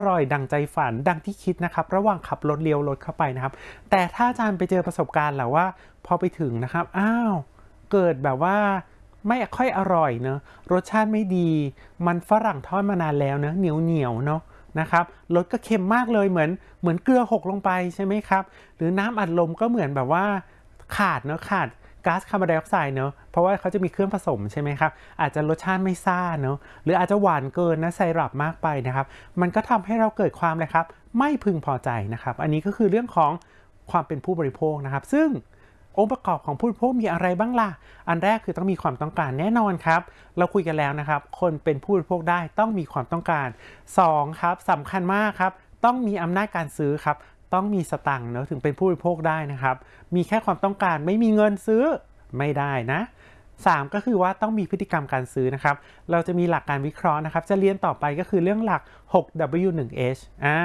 อร่อยดังใจฝันดังที่คิดนะครับระหว่างขับรถเลี้ยวรถเข้าไปนะครับแต่ถ้าอาจารย์ไปเจอประสบการณ์แหละว่าพอไปถึงนะครับเกิดแบบว่าไม่ค่อยอร่อยเนอะรสชาติไม่ดีมันฝรั่งทอดมานานแล้วเนอะเหนียวเนาะนะครับรสก็เค็มมากเลยเหมือนเกลือหกลงไปใช่ไหมครับหรือน้ำอัดลมก็เหมือนแบบว่าขาดก๊าซคาร์บอนไดออกไซด์เนอะเพราะว่าเขาจะมีเครื่องผสมใช่ไหมครับอาจจะรสชาติไม่ซ่าเนอะหรืออาจจะหวานเกินนะไซรัปมากไปนะครับมันก็ทำให้เราเกิดความเลยครับไม่พึงพอใจนะครับอันนี้ก็คือเรื่องของความเป็นผู้บริโภคนะครับซึ่งองค์ประกอบของผู้บริโภคมีอะไรบ้างล่ะอันแรกคือต้องมีความต้องการแน่นอนครับเราคุยกันแล้วนะครับคนเป็นผู้บริโภคได้ต้องมีความต้องการ2ครับสำคัญมากครับต้องมีอำนาจการซื้อครับต้องมีสตังค์เนอะถึงเป็นผู้บริโภคได้นะครับมีแค่ความต้องการไม่มีเงินซื้อไม่ได้นะ3ก็คือว่าต้องมีพฤติกรรมการซื้อนะครับเราจะมีหลักการวิเคราะห์นะครับจะเรียนต่อไปก็คือเรื่องหลัก 6W1H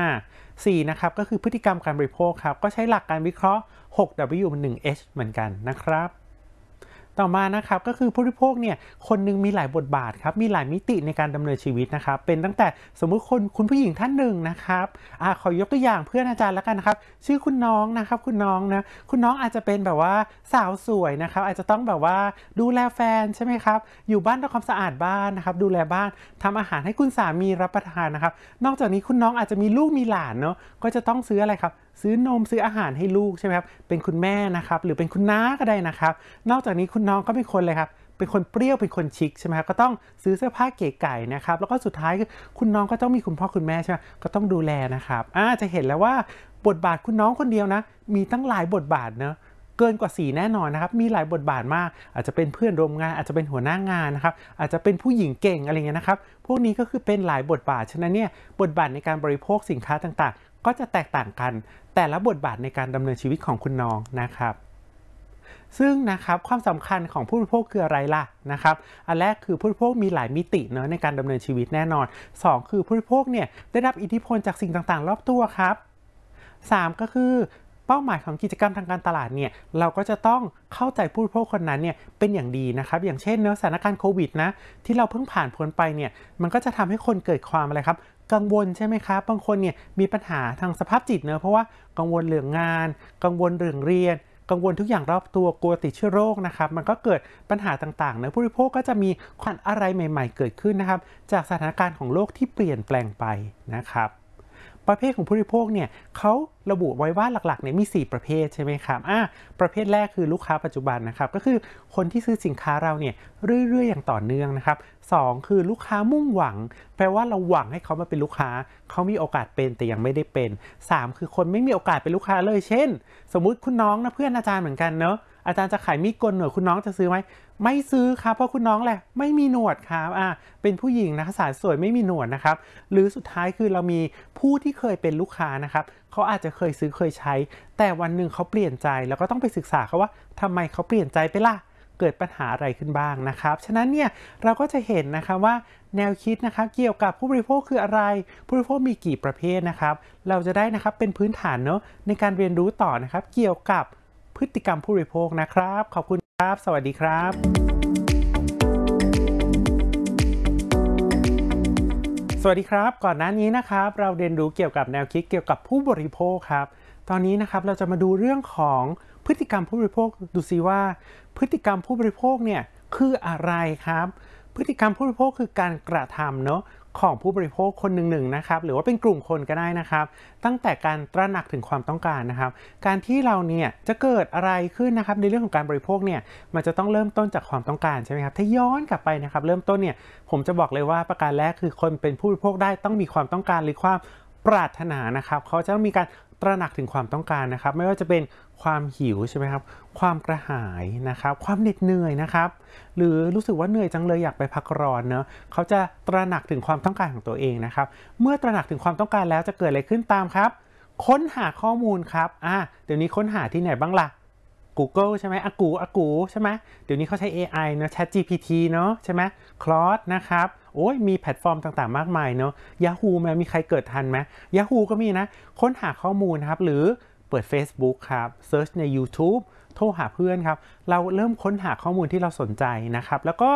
4นะครับก็คือพฤติกรรมการบริโภคครับก็ใช้หลักการวิเคราะห์ 6W1H เหมือนกันนะครับต่อมานะครับก็คือผู้บริโภคเนี่ยคนนึงมีหลายบทบาทครับมีหลายมิติในการดำเนินชีวิตนะครับเป็นตั้งแต่สมมุติคุณผู้หญิงท่านหนึ่งนะครับขอยกตัวอย่างเพื่อนอาจารย์แล้วกันนะครับชื่อคุณน้องนะครับคุณน้องนะคุณน้องอาจจะเป็นแบบว่าสาวสวยนะครับอาจจะต้องแบบว่าดูแลแฟนใช่ไหมครับอยู่บ้านทำความสะอาดบ้านนะครับดูแลบ้านทำอาหารให้คุณสามีรับประทานนะครับนอกจากนี้คุณน้องอาจจะมีลูกมีหลานเนาะก็จะต้องซื้ออะไรครับซื้อนมซื้ออาหารให้ลูกใช่ไหมครับเป็นคุณแม่นะครับหรือเป็นคุณน้าก็ได้นะครับนอกจากนี้คุณน้องก็เป็นคนเลยครับเป็นคนเปรี้ยวเป็นคนชิคใช่ไหมครับก็ต้องซื้อเสื้อผ้าเก๋ไก่นะครับแล้วก็สุดท้ายคือคุณน้องก็ต้องมีคุณพ่อคุณแม่ใช่ไหมก็ต้องดูแลนะครับจะเห็นแล้วว่าบทบาทคุณน้องคนเดียวนะมีตั้งหลายบทบาทเนาะเกินกว่า4แน่นอนนะครับมีหลายบทบาทมากอาจจะเป็นเพื่อนร่วมงานอาจจะเป็นหัวหน้างานนะครับอาจจะเป็นผู้หญิงเก่งอะไรเงี้ยนะครับพวกนี้ก็คือเป็นหลายบทบาทฉะนั้นเนี่ยบทบาทในการบริโภคสินค้าต่างๆก็จะแตกต่างกันแต่ละบทบาทในการดำเนินชีวิตของคุณน้องนะครับซึ่งนะครับความสำคัญของผู้บริโภคคืออะไรล่ะนะครับอันแรกคือผู้บริโภคมีหลายมิติเนาะในการดำเนินชีวิตแน่นอน2คือผู้บริโภคเนี่ยได้รับอิทธิพลจากสิ่งต่างๆรอบตัวครับ3ก็คือเป้าหมายของกิจกรรมทางการตลาดเนี่ยเราก็จะต้องเข้าใจผู้บริโภคคนนั้นเนี่ยเป็นอย่างดีนะครับอย่างเช่นเนาะสถานการณ์โควิดนะที่เราเพิ่งผ่านพ้นไปเนี่ยมันก็จะทำให้คนเกิดความอะไรครับกังวลใช่ไหมครับบางคนเนี่ยมีปัญหาทางสภาพจิตเนอะเพราะว่ากังวลเรื่องงานกังวลเรื่องเรียนกังวลทุกอย่างรอบตัวกลัวติดเชื้อโรคนะครับมันก็เกิดปัญหาต่างๆเนอะผู้บริโภคก็จะมีความอะไรใหม่ๆเกิดขึ้นนะครับจากสถานการณ์ของโลกที่เปลี่ยนแปลงไปนะครับประเภทของผู้บริโภคเนี่ยเขาระบุไว้ว่าหลักๆเนี่ยมี4ประเภทใช่ไหมครับประเภทแรกคือลูกค้าปัจจุบันนะครับก็คือคนที่ซื้อสินค้าเราเนี่ยเรื่อยๆอย่างต่อเนื่องนะครับ2คือลูกค้ามุ่งหวังแปลว่าเราหวังให้เขามาเป็นลูกค้าเขามีโอกาสเป็นแต่ยังไม่ได้เป็น3คือคนไม่มีโอกาสเป็นลูกค้าเลยเช่นสมมุติคุณน้องนะเพื่อนอาจารย์เหมือนกันเนาะอาจารย์จะขายมีดโกนหนวดคุณน้องจะซื้อไหมไม่ซื้อครับเพราะคุณน้องแหละไม่มีหนวดครับเป็นผู้หญิงนะคะสาวสวยไม่มีหนวดนะครับหรือสุดท้ายคือเรามีผู้ที่เคยเป็นลูกค้านะครับเขาอาจจะเคยซื้อเคยใช้แต่วันหนึ่งเขาเปลี่ยนใจแล้วก็ต้องไปศึกษาเขาว่าทำไมเขาเปลี่ยนใจไปล่ะเกิดปัญหาอะไรขึ้นบ้างนะครับฉะนั้นเนี่ยเราก็จะเห็นนะคะว่าแนวคิดนะครับเกี่ยวกับผู้บริโภคคืออะไรผู้บริโภคมีกี่ประเภทนะครับเราจะได้นะครับเป็นพื้นฐานเนาะในการเรียนรู้ต่อนะครับเกี่ยวกับพฤติกรรมผู้บริโภคนะครับขอบคุณครับสวัสดีครับสวัสดีครับก่อนหน้านี้นะครับเราเรียนรู้เกี่ยวกับแนวคิดเกี่ยวกับผู้บริโภคครับตอนนี้นะครับเราจะมาดูเรื่องของพฤติกรรมผู้บริโภคดูซิว่าพฤติกรรมผู้บริโภคเนี่ยคืออะไรครับพฤติกรรมผู้บริโภคคือการกระทำเนาะของผู้บริโภคคนหนึ่งๆนะครับหรือว่าเป็นกลุ่มคนก็ได้นะครับตั้งแต่การตระหนักถึงความต้องการนะครับการที่เราเนี่ยจะเกิดอะไรขึ้นนะครับในเรื่องของการบริโภคเนี่ยมันจะต้องเริ่มต้นจากความต้องการใช่ไหมครับถ้าย้อนกลับไปนะครับเริ่มต้นเนี่ยผมจะบอกเลยว่าประการแรกคือคนเป็นผู้บริโภคได้ต้องมีความต้องการหรือความปรารถนานะครับเขาจะต้องมีการตระหนักถึงความต้องการนะครับไม่ว่าจะเป็นความหิวใช่ไหมครับความกระหายนะครับความเหน็ดเหนื่อยนะครับหรือรู้สึกว่าเหนื่อยจังเลยอยากไปพักร้อนเนอะเขาจะตระหนักถึงความต้องการของตัวเองนะครับเมื่อตระหนักถึงความต้องการแล้วจะเกิดอะไรขึ้นตามครับค้นหาข้อมูลครับเดี๋ยวนี้ค้นหาที่ไหนบ้างล่ะ Google ใช่ไหมอากูใช่ไหมเดี๋ยวนี้เขาใช้ AI เนอะ ChatGPT เนอะใช่ไหม Claude นะครับโอ้ยมีแพลตฟอร์มต่างๆมากมายเนอะ Yahoo มีใครเกิดทันไหม Yahoo ก็มีนะค้นหาข้อมูลนะครับหรือเปิด Facebook ครับเซิร์ชใน YouTube โทรหาเพื่อนครับเราเริ่มค้นหาข้อมูลที่เราสนใจนะครับแล้วก็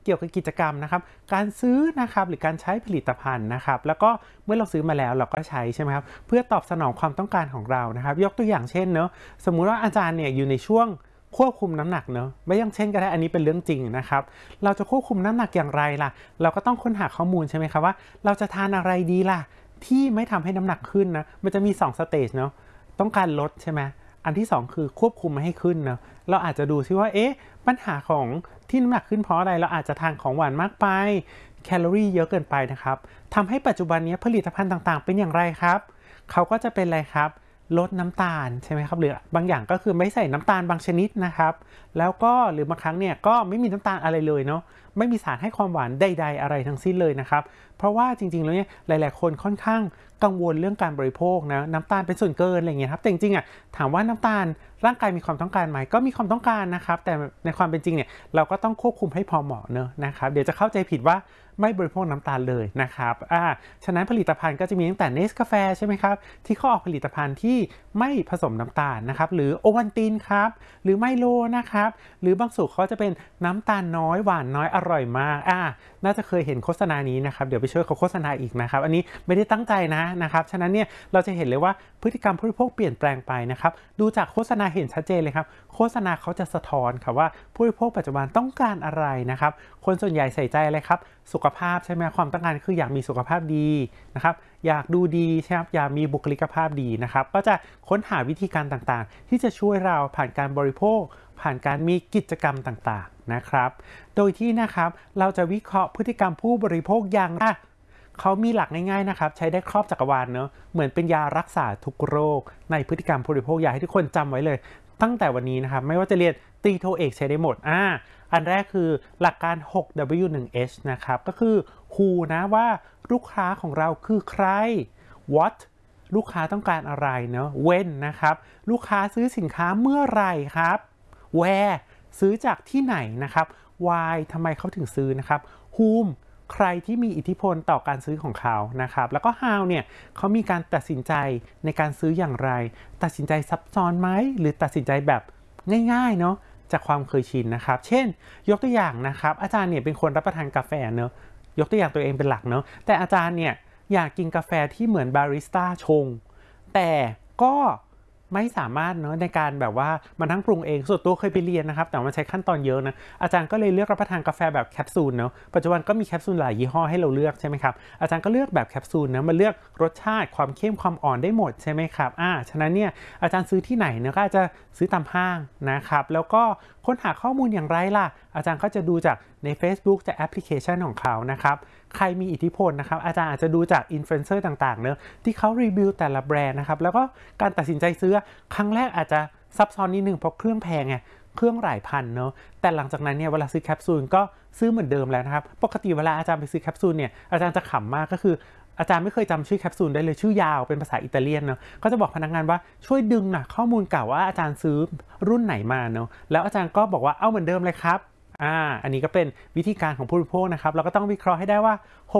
เกี่ยวกับกิจกรรมนะครับการซื้อนะครับหรือการใช้ผลิตภัณฑ์นะครับแล้วก็เมื่อเราซื้อมาแล้วเราก็ใช้ใช่ไหมครับเพื่อตอบสนองความต้องการของเรานะครับยกตัวอย่างเช่นเนอะสมมุติว่าอาจารย์เนี่ยอยู่ในช่วงควบคุมน้ำหนักเนอะไม่อย่างเช่นก็ได้อันนี้เป็นเรื่องจริงนะครับเราจะควบคุมน้ำหนักอย่างไรล่ะเราก็ต้องค้นหาข้อมูลใช่ไหมครับว่าเราจะทานอะไรดีล่ะที่ไม่ทำให้น้ำหนักขึ้นนะมันจะมี2สเตจเนาะต้องการลดใช่ไหมอันที่2คือควบคุมไม่ให้ขึ้นเนาะเราอาจจะดูซิว่าปัญหาของที่น้ำหนักขึ้นเพราะอะไรเราอาจจะทานของหวานมากไปแคลอรี่เยอะเกินไปนะครับทำให้ปัจจุบันนี้ผลิตภัณฑ์ต่างๆเป็นอย่างไรครับเขาก็จะเป็นอะไรครับลดน้ำตาลใช่ไหมครับหรือบางอย่างก็คือไม่ใส่น้ำตาลบางชนิดนะครับแล้วก็หรือบางครั้งเนี่ยก็ไม่มีน้ำตาลอะไรเลยเนาะไม่มีสารให้ความหวานใดๆอะไรทั้งสิ้นเลยนะครับเพราะว่าจริงๆแล้วเนี่ยหลายๆคนค่อนข้างกังวลเรื่องการบริโภคนะน้ำตาลเป็นส่วนเกินอะไรอย่างเงี้ยครับแต่จริงๆถามว่าน้ำตาลร่างกายมีความต้องการไหมก็มีความต้องการนะครับแต่ในความเป็นจริงเนี่ยเราก็ต้องควบคุมให้พอเหมาะเนอะนะครับเดี๋ยวจะเข้าใจผิดว่าไม่บริโภคน้ำตาลเลยนะครับฉะนั้นผลิตภัณฑ์ก็จะมีตั้งแต่เนสกาแฟใช่ไหมครับที่เขาออกผลิตภัณฑ์ที่ไม่ผสมน้ำตาลนะครับหรือโอวัลตินครับหรือไมโลนะครับหรือบางสูตรเขาจะเป็นน้ำตาลน้อยหวานน้อยอร่อยมากน่าจะเคยเห็นโฆษณานี้นะครับเดี๋ยวไปช่วยเขาโฆษณาอีกนะครับอันนี้ไม่ได้ตั้งใจนะครับฉะนั้นเนี่ยเราจะเห็นเลยว่าพฤติกรรมผู้บริโภคเปลี่ยนแปลงไปนะครับดูจากโฆษณาเห็นชัดเจนเลยครับโฆษณาเขาจะสะท้อนครับว่าผู้บริโภคปัจจุบันต้องการอะไรนะครับคนส่วนใหญ่ใส่ใจอะไรครับสุขภาพใช่ไหมความต้องการคืออยากมีสุขภาพดีนะครับอยากดูดีใช่ไหมอยากมีบุคลิกภาพดีนะครับก็จะค้นหาวิธีการต่างๆที่จะช่วยเราผ่านการบริโภคผ่านการมีกิจกรรมต่างๆนะครับโดยที่นะครับเราจะวิเคราะห์พฤติกรรมผู้บริโภคอย่างเขามีหลักง่ายๆนะครับใช้ได้ครอบจักรวาลเนอะเหมือนเป็นยารักษาทุกโรคในพฤติกรรมผู้บริโภคอยากให้ทุกคนจำไว้เลยตั้งแต่วันนี้นะครับไม่ว่าจะเรียนตรีโทเอกใช้ได้หมดอันแรกคือหลักการ 6W1H นะครับก็คือ Who นะว่าลูกค้าของเราคือใคร What ลูกค้าต้องการอะไรเนอะ When นะครับลูกค้าซื้อสินค้าเมื่อไหร่ครับ Where ซื้อจากที่ไหนนะครับ Why ทำไมเขาถึงซื้อนะครับ Whom ใครที่มีอิทธิพลต่อการซื้อของเขานะครับแล้วก็ how เนี่ยเขามีการตัดสินใจในการซื้ออย่างไรตัดสินใจซับซ้อนไหมหรือตัดสินใจแบบง่ายๆเนาะจากความเคยชินนะครับเช่นยกตัวอย่างนะครับอาจารย์เนี่ยเป็นคนรับประทานกาแฟเนอะยกตัวอย่างตัวเองเป็นหลักเนอะแต่อาจารย์เนี่ยอยากกินกาแฟที่เหมือนบาริสต้าชงแต่ก็ไม่สามารถเนาะในการแบบว่ามานั่งปรุงเองส่วนตัวเคยไปเรียนนะครับแต่มันใช้ขั้นตอนเยอะนะอาจารย์ก็เลยเลือกรับประทานกาแฟแบบแคปซูลเนาะปัจจุบันก็มีแคปซูลหลายยี่ห้อให้เราเลือกใช่ไหมครับอาจารย์ก็เลือกแบบแคปซูลนะมาเลือกรสชาติความเข้มความอ่อนได้หมดใช่ไหมครับฉะนั้นเนี่ยอาจารย์ซื้อที่ไหนเนี่ยก็อาจจะซื้อตามห้างนะครับแล้วก็ค้นหาข้อมูลอย่างไรล่ะอาจารย์ก็จะดูจากใน Facebook จากแอปพลิเคชันของเขานะครับใครมีอิทธิพลนะครับอาจารย์อาจจะดูจากอินฟลูเอนเซอร์ต่างๆเนอะที่เขารีวิวแต่ละแบรนด์นะครับแล้วก็การตัดสินใจซื้อครั้งแรกอาจจะซับซ้อนนิดนึงเพราะเครื่องแพงไงเครื่องหลายพันเนอะแต่หลังจากนั้นเนี่ยเวลาซื้อแคปซูลก็ซื้อเหมือนเดิมแล้วนะครับปกติเวลาอาจารย์ไปซื้อแคปซูลเนี่ยอาจารย์จะขำมากก็คืออาจารย์ไม่เคยจำชื่อแคปซูลได้เลยชื่อยาวเป็นภาษาอิตาเลียนเนาะก็จะบอกพนักงานว่าช่วยดึงนะข้อมูลเก่าว่าอาจารย์ซื้อรุ่นไหนมาเนาะแล้วอาจารย์ก็บอกว่าเอาเหมือนเดิมเลยครับอันนี้ก็เป็นวิธีการของผู้บริโภคนะครับเราก็ต้องวิเคราะห์ให้ได้ว่า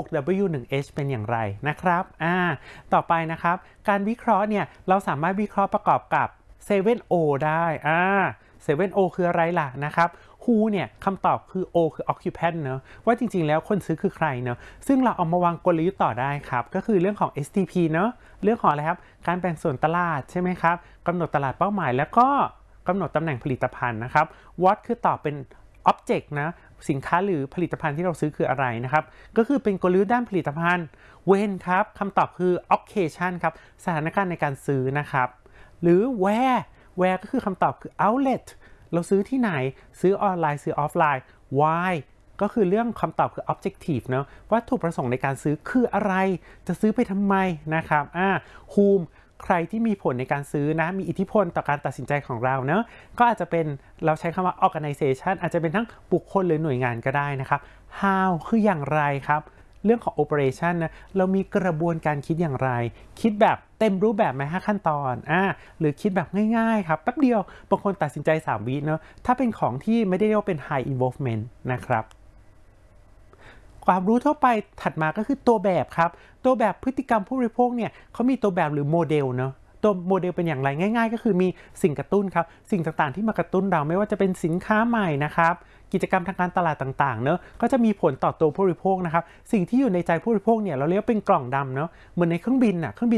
6W1H เป็นอย่างไรนะครับต่อไปนะครับการวิเคราะห์เนี่ยเราสามารถวิเคราะห์ประกอบกับ 7O ได้7O คืออะไรล่ะนะครับ Who เนี่ยคำตอบคือ O คือ occupant เนอะว่าจริงๆแล้วคนซื้อคือใครเนอะซึ่งเราเอามาวางกลยุทธ์ต่อได้ครับก็คือเรื่องของ STP เนอะเรื่องของอะไรครับการแบ่งส่วนตลาดใช่ไหมครับกำหนดตลาดเป้าหมายแล้วก็กำหนดตำแหน่งผลิตภัณฑ์นะครับ What คือตอบเป็น object นะสินค้าหรือผลิตภัณฑ์ที่เราซื้อคืออะไรนะครับก็คือเป็นกลยุทธ์ด้านผลิตภัณฑ์ When ครับคำตอบคือ occasion ครับสถานการณ์ในการซื้อนะครับหรือ Where ก็คือคำตอบคือ outlet เราซื้อที่ไหนซื้อออนไลน์ซื้อออฟไลน์ Why ก็คือเรื่องคำตอบคือ objective เนาะวัตถุประสงค์ในการซื้อคืออะไรจะซื้อไปทำไมนะครับWhom ใครที่มีผลในการซื้อนะมีอิทธิพลต่อการตัดสินใจของเราเนาะก็อาจจะเป็นเราใช้คำว่า organization อาจจะเป็นทั้งบุคคลหรือหน่วยงานก็ได้นะครับ How คืออย่างไรครับเรื่องของ operation นะเรามีกระบวนการคิดอย่างไรคิดแบบเต็มรูปแบบไหม5ขั้นตอนหรือคิดแบบง่ายๆครับแป๊บเดียวบางคนตัดสินใจ3 วิเนาะถ้าเป็นของที่ไม่ได้เรียกว่าเป็น high involvement นะครับความรู้ทั่วไปถัดมาก็คือตัวแบบครับตัวแบบพฤติกรรมผู้บริโภคเนี่ยเขามีตัวแบบหรือโมเดลเนาะตัวโมเดลเป็นอย่างไรง่ายๆก็คือมีสิ่งกระตุ้นครับสิ่งต่างๆที่มากระตุ้นเราไม่ว่าจะเป็นสินค้าใหม่นะครับกิจกรรมทางการตลาดต่างๆเนอะก็จะมีผลต่อตัวผู้บริโภคนะครับสิ่งที่อยู่ในใจผู้บริโภคเนี่ยเราเรียกว่าเป็นกล่องดำเนอะเหมือนในเครื่องบิน